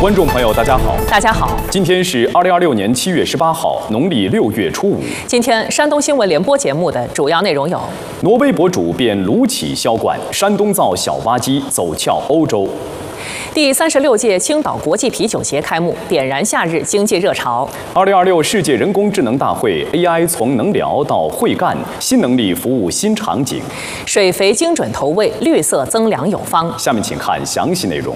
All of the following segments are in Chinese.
观众朋友，大家好。 大家好， 今天是2026年7月18号，农历6月初5。 今天山东新闻联播节目的主要内容有： 挪威博主变卢起销冠，山东造小挖机走俏欧洲。 第36届青岛国际啤酒节开幕，点燃夏日经济热潮。 2026世界人工智能大会 ，AI 从能聊到会干，新能力服务新场景。 水肥精准投喂，绿色增粮有方。 下面请看详细内容。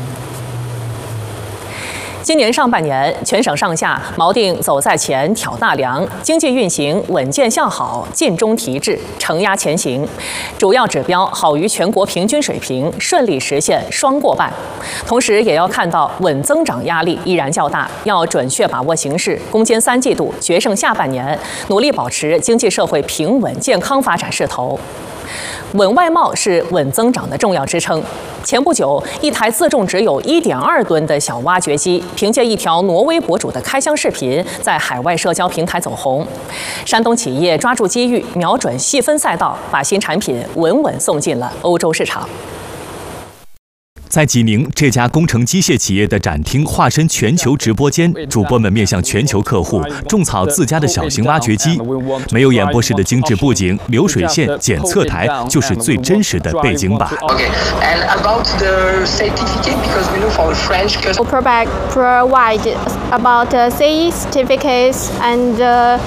今年上半年，全省上下锚定走在前、挑大梁，经济运行稳健向好，尽中提质，承压前行，主要指标好于全国平均水平，顺利实现双过半。同时，也要看到稳增长压力依然较大，要准确把握形势，攻坚3季度，决胜下半年，努力保持经济社会平稳健康发展势头。稳外贸是稳增长的重要支撑。前不久，一台自重只有1.2吨的小挖掘机，凭借一条挪威博主的开箱视频，在海外社交平台走红。山东企业抓住机遇，瞄准细分赛道，把新产品稳稳送进了欧洲市场。 在济宁，这家工程机械企业的展厅化身全球直播间，主播们面向全球客户种草自家的小型挖掘机，没有演播室的精致布景、流水线、检测台，就是最真实的背景板。 Okay, and about the certificate, because we know for the French customers provide about CE certificates and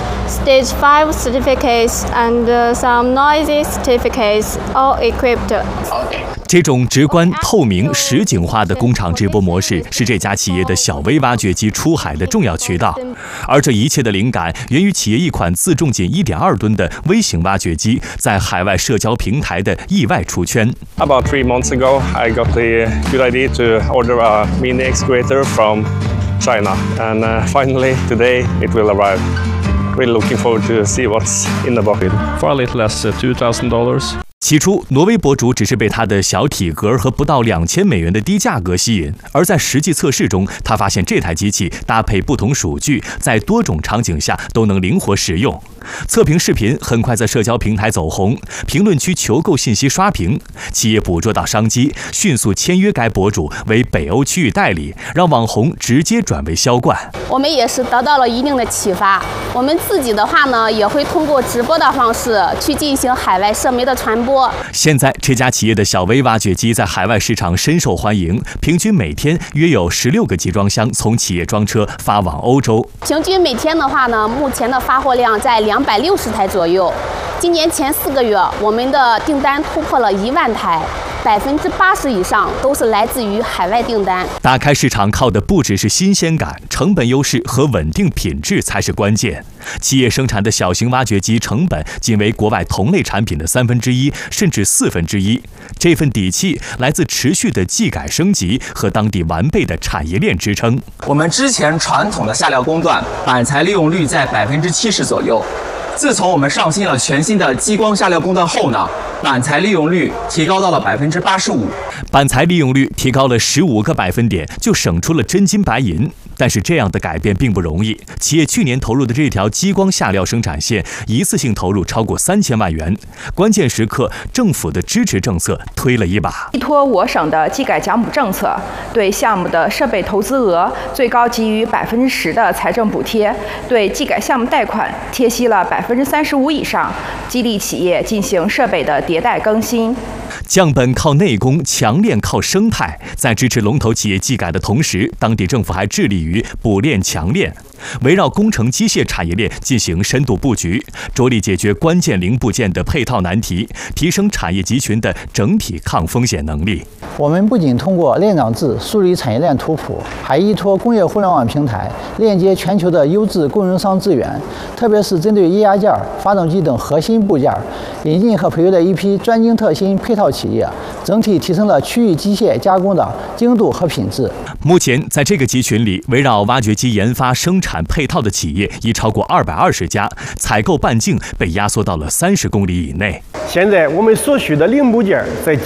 Stage 5 certificates and some noisy certificates, all equipped. Okay. 这种直观、透明、实景化的工厂直播模式是这家企业的小微挖掘机出海的重要渠道，而这一切的灵感源于企业一款自重仅1.2吨的微型挖掘机在海外社交平台的意外出圈。 About 3 months ago, I got the good idea to order a mini excavator from China, and finally today it will arrive. Really looking forward to see what's in the bucket. For a little less $2,000. 起初，挪威博主只是被他的小体格和不到$2000的低价格吸引，而在实际测试中，他发现这台机器搭配不同数据，在多种场景下都能灵活使用。测评视频很快在社交平台走红，评论区求购信息刷屏，企业捕捉到商机，迅速签约该博主为北欧区域代理，让网红直接转为销冠。 我们也是得到了一定的启发，我们自己的话呢，也会通过直播的方式去进行海外社媒的传播。 现在这家企业的小微挖掘机在海外市场深受欢迎，平均每天约有16个集装箱从企业装车发往欧洲。 平均每天的话呢，目前的发货量在260台左右。今年前4个月，我们的订单突破了1万台。80%以上都是来自于海外订单。 打开市场靠的不只是新鲜感，成本优势和稳定品质才是关键。企业生产的小型挖掘机成本仅为国外同类产品的1/3，甚至1/4。这份底气来自持续的技改升级和当地完备的产业链支撑。 我们之前传统的下料工段板材利用率在70%左右。自从我们上新了全新的激光下料工段后呢，板材利用率提高到了85%。 板材利用率提高了15个百分点，就省出了真金白银。但是这样的改变并不容易。企业去年投入的这条激光下料生产线，一次性投入超过3000万元。关键时刻，政府的支持政策推了一把。 依托我省的技改奖补政策，对项目的设备投资额最高给予10%的财政补贴，对技改项目贷款贴息了35%以上，激励企业进行设备的迭代更新。 降本靠内功，强链靠生态。在支持龙头企业技改的同时，当地政府还致力于补链强链，围绕工程机械产业链进行深度布局，着力解决关键零部件的配套难题，提升产业集群的整体抗风险能力。 我们不仅通过链长制梳理产业链图谱，还依托工业互联网平台链接全球的优质供应商资源，特别是针对液压件、发动机等核心部件，引进和培育了一批专精特新配套企业，整体提升了区域机械加工的精度和品质。 目前，在这个集群里，围绕挖掘机研发、生产配套的企业已超过220家，采购半径被压缩到了30公里以内。 现在我们所需的零部件在